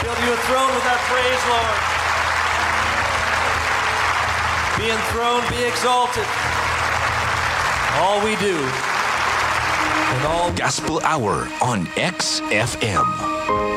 build you a throne with our praise, Lord. Be enthroned, be exalted. All we do and all Gospel Hour on XFM.